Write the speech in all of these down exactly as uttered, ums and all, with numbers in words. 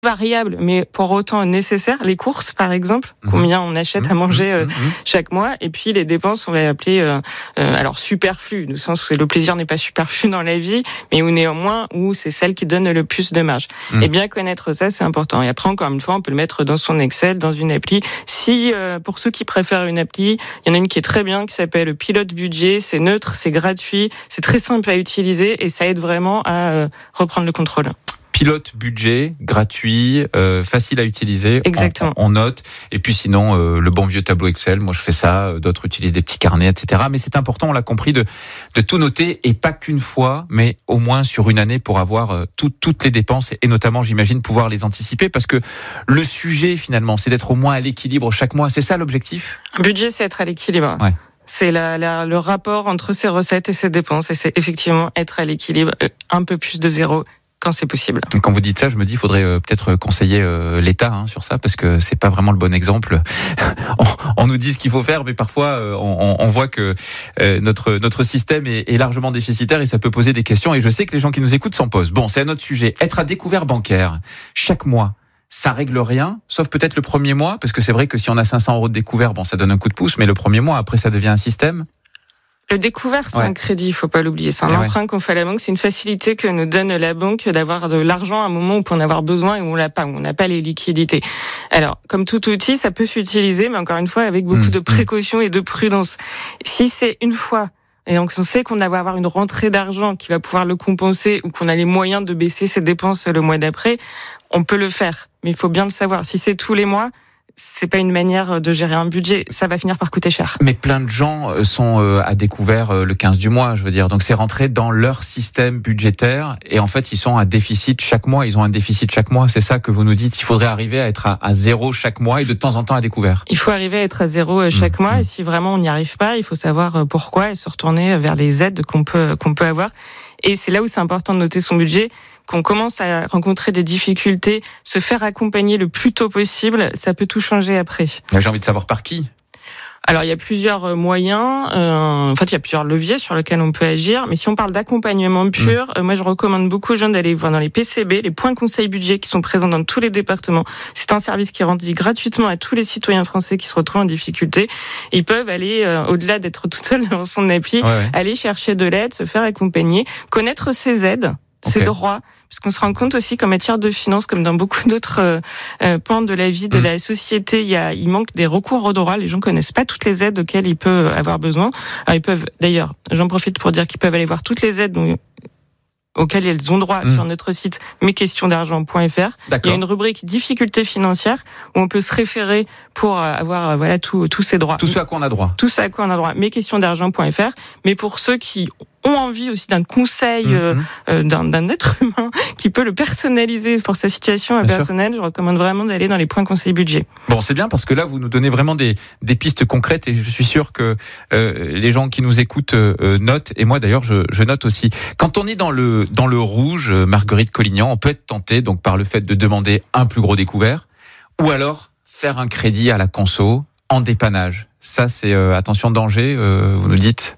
variable, mais pour autant nécessaire. Les courses, par exemple, mmh. combien on achète mmh. à manger euh, mmh. chaque mois, et puis les dépenses, on va appeler euh, euh, alors superflues, dans le sens où le plaisir n'est pas superflu dans la vie, mais où néanmoins où c'est celle qui donne le plus de marge. Mmh. Et bien connaître ça, c'est important. Et après, encore une fois, on peut le mettre dans son Excel, dans une appli. Si euh, pour ceux qui préfèrent une appli, il y en a une qui est très bien, qui s'appelle Pilote Budget. C'est neutre, c'est gratuit, c'est très simple à utiliser et ça aide vraiment à euh, reprendre le contrôle. Pilote Budget, gratuit, euh, facile à utiliser. Exactement. On, on note. Et puis sinon, euh, le bon vieux tableau Excel. Moi, je fais ça. D'autres utilisent des petits carnets, et cetera. Mais c'est important, on l'a compris, de de tout noter, et pas qu'une fois, mais au moins sur une année, pour avoir euh, tout, toutes les dépenses, et notamment, j'imagine, pouvoir les anticiper, parce que le sujet, finalement, c'est d'être au moins à l'équilibre chaque mois. C'est ça l'objectif ? Un budget, c'est être à l'équilibre. Ouais. C'est la, la, le rapport entre ses recettes et ses dépenses, et c'est effectivement être à l'équilibre, un peu plus de zéro quand c'est possible. Et quand vous dites ça, je me dis, il faudrait euh, peut-être conseiller euh, l'État hein, sur ça, parce que c'est pas vraiment le bon exemple. on, on nous dit ce qu'il faut faire, mais parfois euh, on, on voit que euh, notre notre système est, est largement déficitaire, et ça peut poser des questions. Et je sais que les gens qui nous écoutent s'en posent. Bon, c'est un autre sujet. Être à découvert bancaire chaque mois, ça règle rien, sauf peut-être le premier mois, parce que c'est vrai que si on a cinq cents euros de découvert, bon, ça donne un coup de pouce, mais le premier mois, après, ça devient un système. Le découvert, c'est ouais. un crédit, il faut pas l'oublier. C'est un Et emprunt ouais. qu'on fait à la banque. C'est une facilité que nous donne la banque d'avoir de l'argent à un moment où on peut en avoir besoin et où on l'a pas, où on n'a pas les liquidités. Alors, comme tout outil, ça peut s'utiliser, mais encore une fois, avec beaucoup mmh. de précautions et de prudence. Si c'est une fois, et donc on sait qu'on va avoir une rentrée d'argent qui va pouvoir le compenser, ou qu'on a les moyens de baisser ses dépenses le mois d'après, on peut le faire. Mais il faut bien le savoir. Si c'est tous les mois, c'est pas une manière de gérer un budget, ça va finir par coûter cher. Mais plein de gens sont à découvert le quinze du mois, je veux dire. Donc c'est rentré dans leur système budgétaire, et en fait ils sont à déficit chaque mois, ils ont un déficit chaque mois. C'est ça que vous nous dites, il faudrait arriver à être à, à zéro chaque mois et de temps en temps à découvert. Il faut arriver à être à zéro chaque mmh. mois, et si vraiment on n'y arrive pas, il faut savoir pourquoi et se retourner vers les aides qu'on peut, qu'on peut avoir. Et c'est là où c'est important de noter son budget. Qu'on commence à rencontrer des difficultés, se faire accompagner le plus tôt possible, ça peut tout changer après. J'ai envie de savoir par qui. Alors, il y a plusieurs moyens. Euh, en fait, il y a plusieurs leviers sur lesquels on peut agir. Mais si on parle d'accompagnement pur, mmh. euh, moi, je recommande beaucoup aux jeunes d'aller voir dans les P C B, les points conseil budget qui sont présents dans tous les départements. C'est un service qui est rendu gratuitement à tous les citoyens français qui se retrouvent en difficulté. Ils peuvent aller, euh, au-delà d'être tout seuls dans son appli, ouais, ouais. aller chercher de l'aide, se faire accompagner, connaître ses aides, okay. ses droits. Parce qu'on se rend compte aussi qu'en matière de finances, comme dans beaucoup d'autres euh, pans de la vie, de mmh. la société, il y a, il manque des recours aux droits. Les gens connaissent pas toutes les aides auxquelles ils peuvent avoir besoin. Alors ils peuvent, d'ailleurs, j'en profite pour dire qu'ils peuvent aller voir toutes les aides dont, auxquelles elles ont droit mmh. sur notre site mes questions d'argent point f r. Il y a une rubrique difficultés financières où on peut se référer pour avoir voilà tous tous ces droits. Tout ce à quoi on a droit. Tout ce à quoi on a droit. mes questions d'argent point f r. Mais pour ceux qui ont envie aussi d'un conseil mmh. euh, d'un, d'un être humain qui peut le personnaliser pour sa situation bien personnelle, sûr. Je recommande vraiment d'aller dans les points conseil budget. Bon, c'est bien parce que là, vous nous donnez vraiment des, des pistes concrètes, et je suis sûr que euh, les gens qui nous écoutent euh, notent, et moi d'ailleurs, je, je note aussi. Quand on est dans le, dans le rouge, Marguerite Collignan, on peut être tenté donc par le fait de demander un plus gros découvert, ou alors faire un crédit à la conso en dépannage. Ça, c'est euh, attention danger, euh, vous nous dites.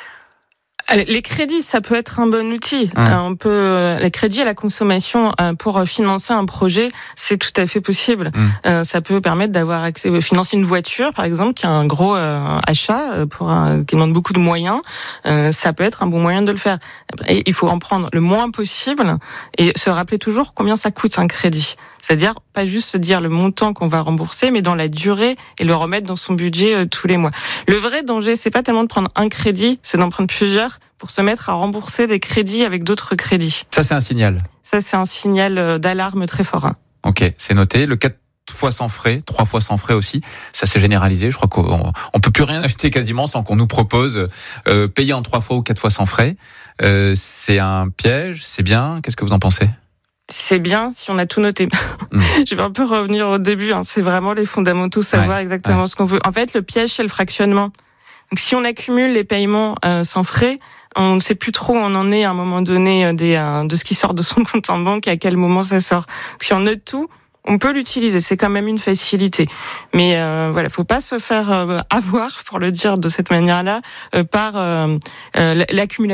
Les crédits, ça peut être un bon outil. Mmh. On peut, les crédits à la consommation pour financer un projet, c'est tout à fait possible. Mmh. Ça peut permettre d'avoir accès, financer une voiture, par exemple, qui a un gros achat pour un, qui demande beaucoup de moyens. Ça peut être un bon moyen de le faire. Et il faut en prendre le moins possible et se rappeler toujours combien ça coûte un crédit. C'est-à-dire pas juste se dire le montant qu'on va rembourser, mais dans la durée et le remettre dans son budget euh, tous les mois. Le vrai danger, c'est pas tellement de prendre un crédit, c'est d'en prendre plusieurs pour se mettre à rembourser des crédits avec d'autres crédits. Ça, c'est un signal. Ça, c'est un signal d'alarme très fort. Hein. Ok, c'est noté. Le quatre fois sans frais, trois fois sans frais aussi, ça s'est généralisé. Je crois qu'on on peut plus rien acheter quasiment sans qu'on nous propose euh, payer en trois fois ou quatre fois sans frais. Euh, c'est un piège, c'est bien. Qu'est-ce que vous en pensez ? C'est bien si on a tout noté. Mmh. Je vais un peu revenir au début. Hein. C'est vraiment les fondamentaux, savoir ouais, exactement ouais. ce qu'on veut. En fait, le piège, c'est le fractionnement. Donc, si on accumule les paiements euh, sans frais, on ne sait plus trop où on en est à un moment donné des, euh, de ce qui sort de son compte en banque et à quel moment ça sort. Donc, si on note tout, on peut l'utiliser. C'est quand même une facilité. Mais euh, voilà, faut pas se faire euh, avoir, pour le dire de cette manière-là, euh, par euh, euh, l'accumulation.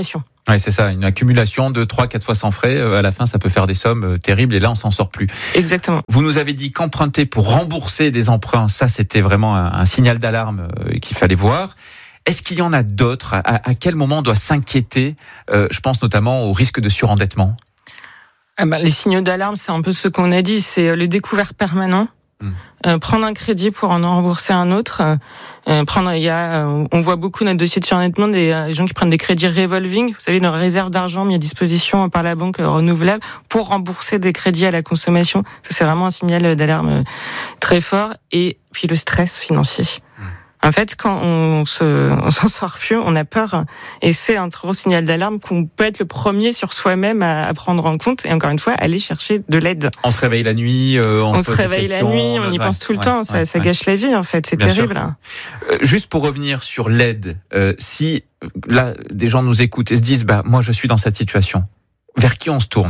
Oui, c'est ça, une accumulation de trois quatre fois sans frais, à la fin ça peut faire des sommes terribles et là on s'en sort plus. Exactement. Vous nous avez dit qu'emprunter pour rembourser des emprunts, ça c'était vraiment un, un signal d'alarme qu'il fallait voir. Est-ce qu'il y en a d'autres ? à, à quel moment on doit s'inquiéter ? euh, Je pense notamment au risque de surendettement. Ah bah, les signaux d'alarme, c'est un peu ce qu'on a dit, c'est le découvert permanent. Mmh. Euh, prendre un crédit pour en rembourser un autre. Euh, prendre, il y a, euh, on voit beaucoup dans notre dossier de surendettement des euh, gens qui prennent des crédits revolving. Vous savez, une réserve d'argent mis à disposition par la banque euh, renouvelable pour rembourser des crédits à la consommation. Ça, c'est vraiment un signal d'alarme euh, très fort. Et puis le stress financier. Mmh. En fait, quand on se, on s'en sort plus, on a peur. Et c'est un gros signal d'alarme qu'on peut être le premier sur soi-même à, à prendre en compte. Et encore une fois, aller chercher de l'aide. On se réveille la nuit, euh, on, on se, se réveille la nuit, on y ouais, pense tout le ouais, temps. Ouais, ça, ça ouais. gâche la vie, en fait. C'est Bien terrible. Euh, juste pour revenir sur l'aide, euh, si là, des gens nous écoutent et se disent, bah, moi, je suis dans cette situation, vers qui on se tourne ?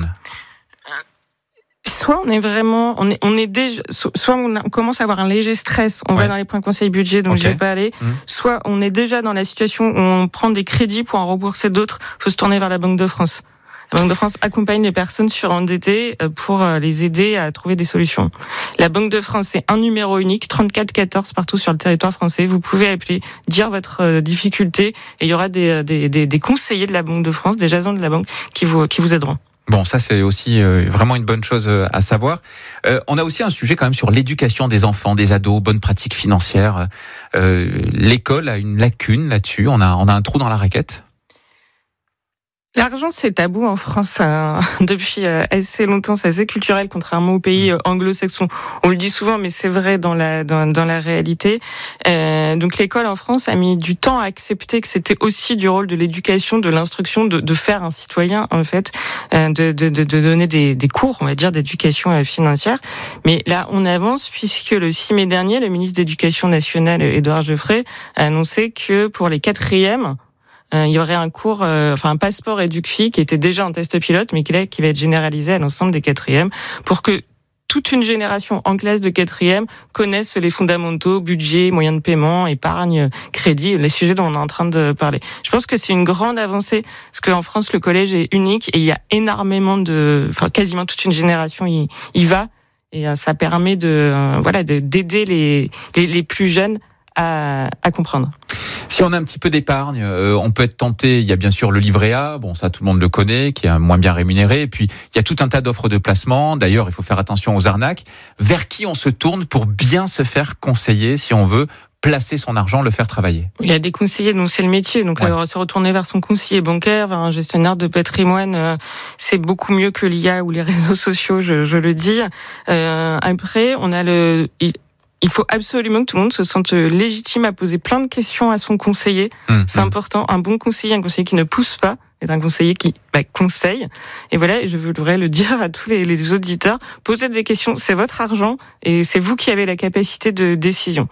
Soit on est vraiment, on est, on est déjà, soit on, a, on commence à avoir un léger stress, on ouais. va dans les points conseil budget, donc okay. je vais pas aller. Mmh. Soit on est déjà dans la situation où on prend des crédits pour en rembourser d'autres, faut se tourner vers la Banque de France. La Banque de France accompagne les personnes surendettées pour les aider à trouver des solutions. La Banque de France, c'est un numéro unique, trente-quatre quatorze partout sur le territoire français. Vous pouvez appeler, dire votre difficulté, et il y aura des, des, des, des conseillers de la Banque de France, des agents de la banque qui vous, qui vous aideront. Bon, ça c'est aussi euh, vraiment une bonne chose à savoir. Euh, on a aussi un sujet quand même sur l'éducation des enfants, des ados, bonnes pratiques financières. Euh, l'école a une lacune là-dessus. On a, on a un trou dans la raquette. L'argent, c'est tabou en France euh, depuis euh, assez longtemps. C'est assez culturel, contrairement aux pays euh, anglo-saxons. On le dit souvent, mais c'est vrai dans la dans, dans la réalité. Euh, donc, l'école en France a mis du temps à accepter que c'était aussi du rôle de l'éducation, de l'instruction, de, de faire un citoyen en fait, euh, de, de, de, de donner des, des cours, on va dire, d'éducation financière. Mais là, on avance puisque le six mai dernier, le ministre de l'Éducation nationale, Édouard Geoffrey, a annoncé que pour les quatrièmes, Euh, il y aurait un cours, euh, enfin un passeport EducFi qui était déjà en test pilote, mais qui, là, qui va être généralisé à l'ensemble des quatrièmes pour que toute une génération en classe de quatrième connaisse les fondamentaux, budget, moyens de paiement, épargne, crédit, les sujets dont on est en train de parler. Je pense que c'est une grande avancée parce qu'en France, le collège est unique et il y a énormément de, enfin quasiment toute une génération y, y va et euh, ça permet de, euh, voilà, de, d'aider les, les, les plus jeunes à, à comprendre. Si on a un petit peu d'épargne, euh, on peut être tenté. Il y a bien sûr le livret A, bon ça tout le monde le connaît, qui est moins bien rémunéré. Et puis il y a tout un tas d'offres de placement. D'ailleurs, il faut faire attention aux arnaques. Vers qui on se tourne pour bien se faire conseiller si on veut placer son argent, le faire travailler? Il y a des conseillers, donc c'est le métier. Donc ouais. alors, se retourner vers son conseiller bancaire, vers un gestionnaire de patrimoine, euh, c'est beaucoup mieux que l'I A ou les réseaux sociaux, je, je le dis. Euh, après, on a le... Il, Il faut absolument que tout le monde se sente légitime à poser plein de questions à son conseiller. Mmh, c'est mmh. important. Un bon conseiller, un conseiller qui ne pousse pas, est un conseiller qui bah, conseille. Et voilà, je voudrais le dire à tous les, les auditeurs. Posez des questions. C'est votre argent et c'est vous qui avez la capacité de décision.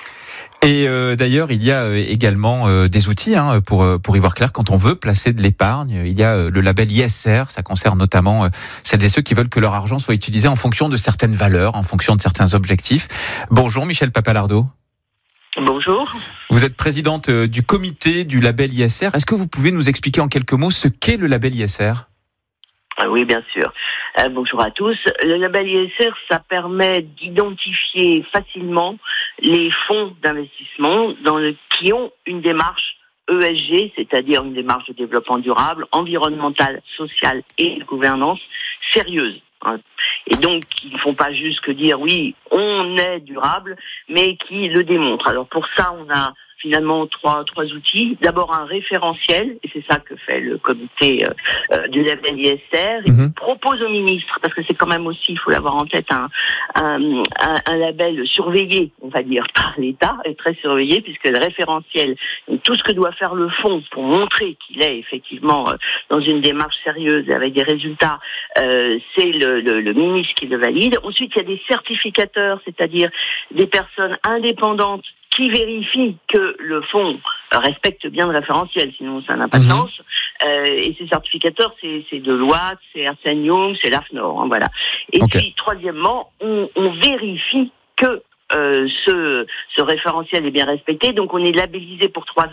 Et euh, d'ailleurs, il y a également euh, des outils hein, pour pour y voir clair. Quand on veut placer de l'épargne, il y a euh, le label I S R. Ça concerne notamment euh, celles et ceux qui veulent que leur argent soit utilisé en fonction de certaines valeurs, en fonction de certains objectifs. Bonjour Michel Papalardo. Bonjour. Vous êtes présidente euh, du comité du label I S R. Est-ce que vous pouvez nous expliquer en quelques mots ce qu'est le label I S R ? Oui, bien sûr. Euh, bonjour à tous. Le label I S R, ça permet d'identifier facilement les fonds d'investissement dans le, qui ont une démarche E S G, c'est-à-dire une démarche de développement durable, environnementale, sociale et de gouvernance sérieuse. Et donc, ils ne font pas juste que dire oui, on est durable, mais qui le démontrent. Alors pour ça, on a finalement trois trois outils. D'abord un référentiel, et c'est ça que fait le comité euh, du label I S R. Il mmh. propose au ministre, parce que c'est quand même aussi, il faut l'avoir en tête, un, un, un, un label surveillé, on va dire, par l'État, et très surveillé, puisque le référentiel, tout ce que doit faire le fonds pour montrer qu'il est effectivement euh, dans une démarche sérieuse avec des résultats, euh, c'est le, le, le ministre qui le valide. Ensuite, il y a des certificateurs, c'est-à-dire des personnes indépendantes qui vérifie que le fonds respecte bien le référentiel, sinon ça n'a pas de mmh. sens. Euh, et ces certificateurs, c'est, c'est Deloitte, c'est Ernst and Young, c'est l'AFNOR, hein, voilà. Et okay. puis, troisièmement, on, on vérifie que euh, ce, ce référentiel est bien respecté. Donc, on est labellisé pour trois ans.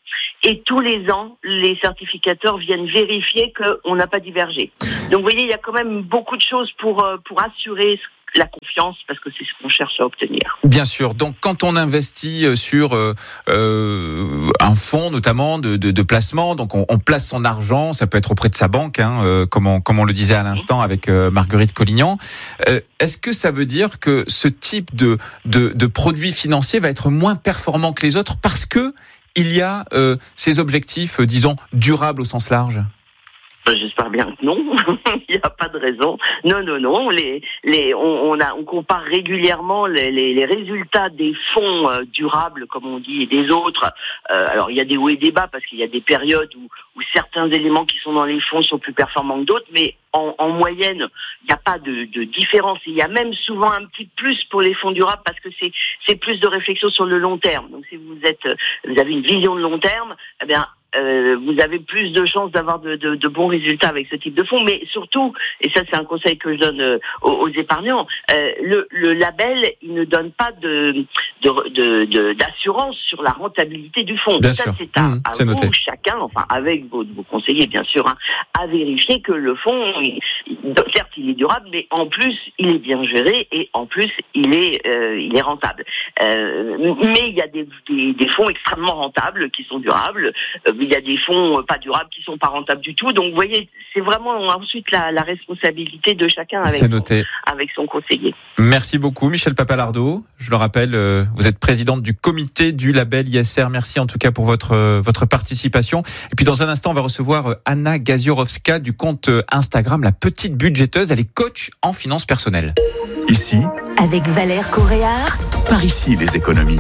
Et tous les ans, les certificateurs viennent vérifier qu'on n'a pas divergé. Donc, vous voyez, il y a quand même beaucoup de choses pour, pour assurer la confiance, parce que c'est ce qu'on cherche à obtenir. Bien sûr. Donc, quand on investit sur euh, euh, un fonds, notamment de, de, de placement, donc on, on place son argent, ça peut être auprès de sa banque, hein, euh, comme, on, comme on le disait à l'instant avec euh, Marguerite Collignan. Euh, est-ce que ça veut dire que ce type de, de, de produit financier va être moins performant que les autres parce que il y a euh, ces objectifs, euh, disons, durables au sens large ? J'espère bien que non. Il n'y a pas de raison. Non, non, non. Les, les, on, on, a, on compare régulièrement les, les, les résultats des fonds euh, durables, comme on dit, et des autres. Euh, alors, il y a des hauts et des bas parce qu'il y a des périodes où, où certains éléments qui sont dans les fonds sont plus performants que d'autres, mais en, en moyenne, il n'y a pas de, de différence. Il y a même souvent un petit plus pour les fonds durables parce que c'est, c'est plus de réflexion sur le long terme. Donc, si vous êtes, vous avez une vision de long terme, eh bien, Euh, vous avez plus de chances d'avoir de, de, de bons résultats avec ce type de fonds. Mais surtout, et ça c'est un conseil que je donne euh, aux, aux épargnants, euh, le, le label, il ne donne pas de, de, de, de d'assurance sur la rentabilité du fonds. Bien ça sûr. c'est à, mmh, à c'est vous, noté. chacun, enfin avec vos, vos conseillers bien sûr, hein, à vérifier que le fonds, il, certes il est durable, mais en plus il est bien géré et en plus il est, euh, il est rentable. Euh, mais il y a des, des, des fonds extrêmement rentables qui sont durables. Euh, Il y a des fonds pas durables qui sont pas rentables du tout. Donc, vous voyez, c'est vraiment ensuite la, la responsabilité de chacun avec, C'est noté. Son, avec son conseiller. Merci beaucoup, Michel Papalardo. Je le rappelle, euh, vous êtes présidente du comité du label I S R. Merci en tout cas pour votre euh, votre participation. Et puis dans un instant, on va recevoir euh, Anna Gaziorowska du compte euh, Instagram La Petite Budgéteuse. Elle est coach en finances personnelles. Ici, avec Valère Coréard. Par ici les économies.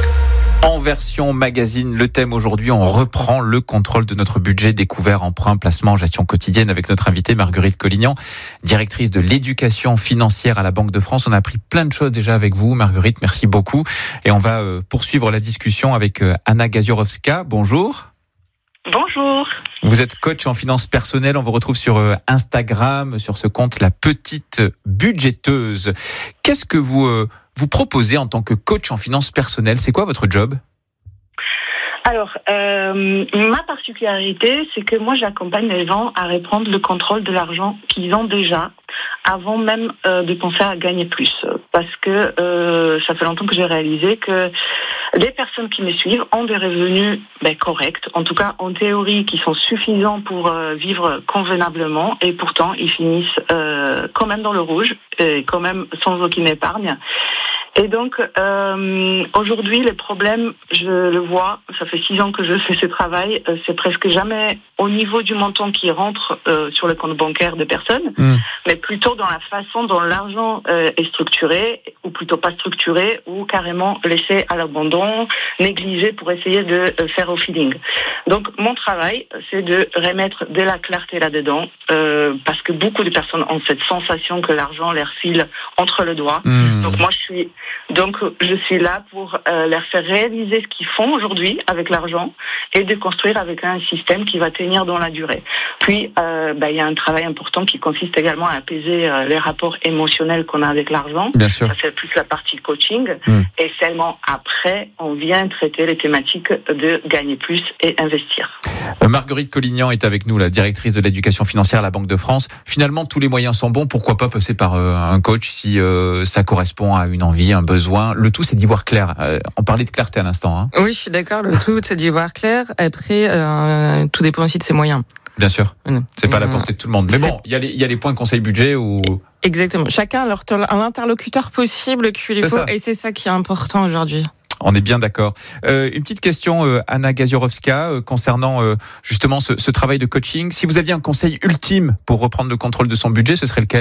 En version magazine, le thème aujourd'hui, on reprend le contrôle de notre budget, découvert, emprunt, placement, gestion quotidienne, avec notre invitée Marguerite Collignan, directrice de l'éducation financière à la Banque de France. On a appris plein de choses déjà avec vous, Marguerite, merci beaucoup. Et on va euh, poursuivre la discussion avec euh, Anna Gaziorowska. Bonjour. Bonjour. Vous êtes coach en finances personnelles. On vous retrouve sur euh, Instagram, sur ce compte La Petite Budgéteuse. Qu'est-ce que vous... Euh, vous proposez en tant que coach en finances personnelles? C'est quoi votre job? Alors, euh, ma particularité, c'est que moi, j'accompagne les gens à reprendre le contrôle de l'argent qu'ils ont déjà, avant même euh, de penser à gagner plus. Parce que euh, ça fait longtemps que j'ai réalisé que les personnes qui me suivent ont des revenus ben, corrects, en tout cas en théorie, qui sont suffisants pour euh, vivre convenablement, et pourtant, ils finissent euh, quand même dans le rouge, et quand même sans aucune épargne. Et donc, euh, aujourd'hui, les problèmes, je le vois, ça fait six ans que je fais ce travail, euh, c'est presque jamais au niveau du montant qui rentre euh, sur le compte bancaire des personnes, mmh. mais plutôt dans la façon dont l'argent euh, est structuré, ou plutôt pas structuré, ou carrément laissé à l'abandon, négligé pour essayer de euh, faire au feeling. Donc, mon travail, c'est de remettre de la clarté là-dedans, euh, parce que beaucoup de personnes ont cette sensation que l'argent leur file entre les doigts. Mmh. Donc, moi, je suis... Donc, je suis là pour euh, leur faire réaliser ce qu'ils font aujourd'hui avec l'argent et de construire avec un système qui va tenir dans la durée. Puis, euh, bah, il y a un travail important qui consiste également à apaiser euh, les rapports émotionnels qu'on a avec l'argent. Bien sûr. Ça, c'est plus la partie coaching. Mmh. Et seulement après, on vient traiter les thématiques de gagner plus et investir. Euh, Marguerite Collignan est avec nous, la directrice de l'éducation financière à la Banque de France. Finalement, tous les moyens sont bons. Pourquoi pas passer par euh, un coach si euh, ça correspond à une envie, un besoin. Le tout, c'est d'y voir clair. Euh, on parlait de clarté à l'instant. Hein. Oui, je suis d'accord. Le tout, c'est d'y voir clair. Après, euh, tout dépend aussi de ses moyens. Bien sûr. Mmh. C'est pas à la portée de tout le monde. Mais c'est... bon, il y a les, il y a les points conseil budget où... Exactement. Chacun a leur, un interlocuteur possible qu'il faut. Ça. Et c'est ça qui est important aujourd'hui. On est bien d'accord. Euh, une petite question, euh, Anna Gaziorowska, euh, concernant euh, justement ce, ce travail de coaching. Si vous aviez un conseil ultime pour reprendre le contrôle de son budget, ce serait lequel ?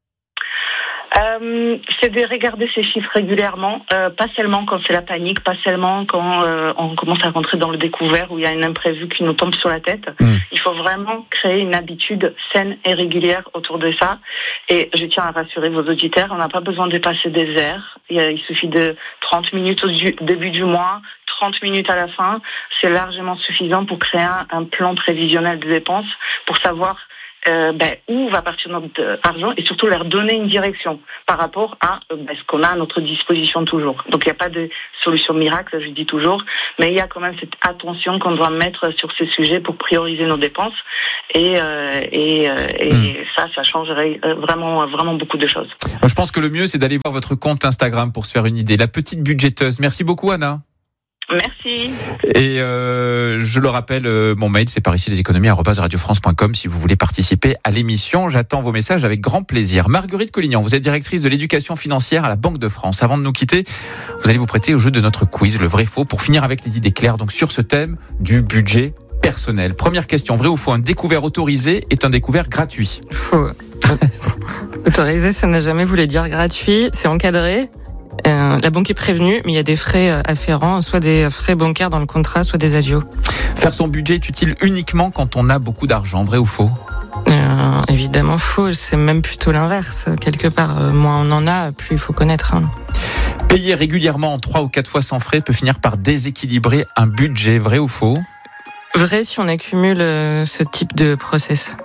Euh, c'est de regarder ces chiffres régulièrement, euh, pas seulement quand c'est la panique, pas seulement quand euh, on commence à rentrer dans le découvert où il y a un imprévu qui nous tombe sur la tête. Mmh. Il faut vraiment créer une habitude saine et régulière autour de ça. Et je tiens à rassurer vos auditeurs, on n'a pas besoin de passer des heures. Il, il suffit de trente minutes au du, début du mois, trente minutes à la fin. C'est largement suffisant pour créer un, un plan prévisionnel de dépenses, pour savoir euh, ben, où va partir notre argent et surtout leur donner une direction par rapport à euh, ben, ce qu'on a à notre disposition toujours. Donc il n'y a pas de solution miracle, je dis toujours, mais il y a quand même cette attention qu'on doit mettre sur ces sujets pour prioriser nos dépenses et, euh, et, euh, et mmh. ça, ça changerait vraiment, vraiment beaucoup de choses. Je pense que le mieux, c'est d'aller voir votre compte Instagram pour se faire une idée. La petite budgéteuse. Merci beaucoup, Anna. Merci. Et euh, je le rappelle, euh, mon mail, c'est par ici les économies arobase radio france point com si vous voulez participer à l'émission. J'attends vos messages avec grand plaisir. Marguerite Collignan, vous êtes directrice de l'éducation financière à la Banque de France. Avant de nous quitter, vous allez vous prêter au jeu de notre quiz, le vrai-faux, pour finir avec les idées claires donc sur ce thème du budget personnel. Première question, vrai ou faux, un découvert autorisé est un découvert gratuit? Faux. Autorisé, ça n'a jamais voulu dire gratuit, c'est encadré. Euh, la banque est prévenue, mais il y a des frais afférents, soit des frais bancaires dans le contrat, soit des adios. Faire son budget est utile uniquement quand on a beaucoup d'argent, vrai ou faux? euh, Évidemment faux, c'est même plutôt l'inverse. Quelque part, euh, moins on en a, plus il faut connaître. Hein. Payer régulièrement en trois ou quatre fois sans frais peut finir par déséquilibrer un budget, vrai ou faux? Vrai si on accumule euh, ce type de process.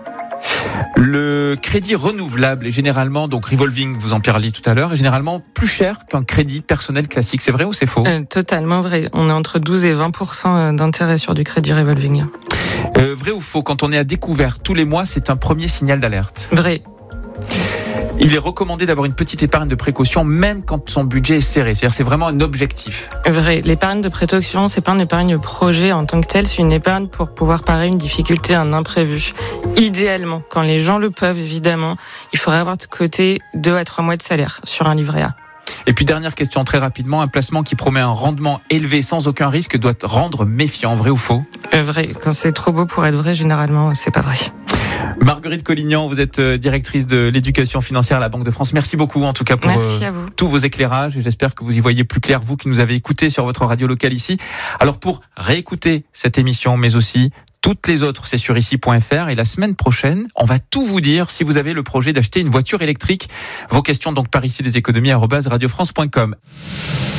Le crédit renouvelable est généralement, donc revolving, vous en parliez tout à l'heure, est généralement plus cher qu'un crédit personnel classique. C'est vrai ou c'est faux? euh, Totalement vrai. On est entre douze et vingt pour cent d'intérêt sur du crédit revolving. Euh, vrai ou faux, quand on est à découvert tous les mois, c'est un premier signal d'alerte? Vrai. Il est recommandé d'avoir une petite épargne de précaution même quand son budget est serré. C'est-à-dire c'est vraiment un objectif. Vrai. L'épargne de précaution, c'est pas une épargne projet en tant que telle, c'est une épargne pour pouvoir parer une difficulté, un imprévu. Idéalement, quand les gens le peuvent, évidemment, il faudrait avoir de côté deux à trois mois de salaire sur un livret A. Et puis dernière question très rapidement, un placement qui promet un rendement élevé sans aucun risque doit rendre méfiant, vrai ou faux? Euh, vrai. Quand c'est trop beau pour être vrai, généralement, c'est pas vrai. Marguerite Collignan, vous êtes directrice de l'éducation financière à la Banque de France. Merci beaucoup en tout cas pour Merci à vous. tous vos éclairages et j'espère que vous y voyez plus clair, vous qui nous avez écoutés sur votre radio locale ici. Alors pour réécouter cette émission mais aussi toutes les autres, c'est sur ici point f r et la semaine prochaine, on va tout vous dire si vous avez le projet d'acheter une voiture électrique. Vos questions donc par ici les économies arobase radio france point com.